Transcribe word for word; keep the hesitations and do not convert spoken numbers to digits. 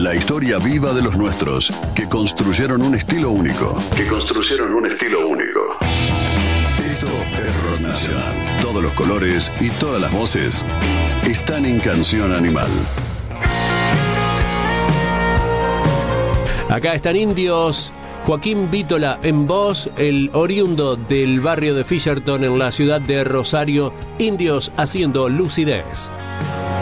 La historia viva de los nuestros, que construyeron un estilo único. Que construyeron un estilo único. Esto es Rock Nacional. Todos los colores y todas las voces están en Canción Animal. Acá están Indios, Joaquín Vítola en voz, el oriundo del barrio de Fisherton en la ciudad de Rosario, Indios haciendo Lucidez.